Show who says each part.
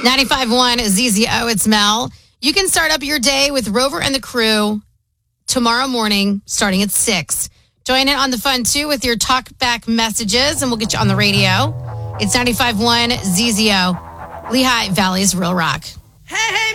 Speaker 1: 95.1 ZZO, it's Mel. You can start up your day with Rover and the crew tomorrow morning, starting at 6. Join in on the fun, too, with your talk back messages, and we'll get you on the radio. It's 95.1 ZZO, Lehigh Valley's Real Rock.
Speaker 2: Hey, hey.